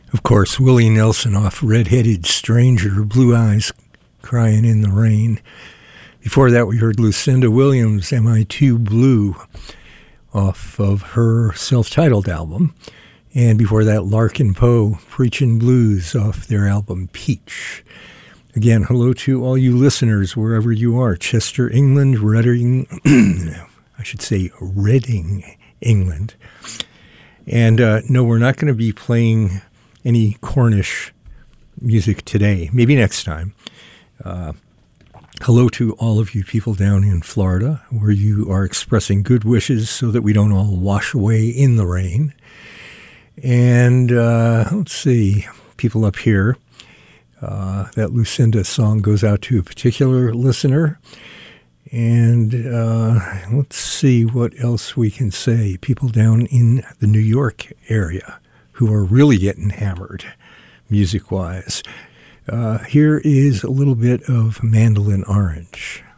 Of course, Willie Nelson off Red-Headed Stranger, Blue Eyes Crying in the Rain. Before that, we heard Lucinda Williams, Am I Too Blue, off of her self-titled album. And before that, Larkin Poe, Preachin' Blues, off their album Peach. Again, hello to all you listeners, wherever you are. Chester, England, Reading, Reading, England. And no, we're not going to be playing any Cornish music today. Maybe next time. Hello to all of you people down in Florida, where you are expressing good wishes so that we don't all wash away in the rain. And let's see, people up here. That Lucinda song goes out to a particular listener. And let's see what else we can say. People down in the New York area who are really getting hammered music-wise. Here is a little bit of Mandolin Orange.